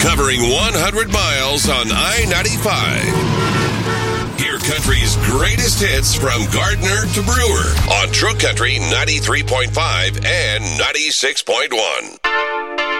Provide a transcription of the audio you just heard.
covering 100 miles on I-95. Hear country's greatest hits from Gardner to Brewer on True Country 93.5 and 96.1.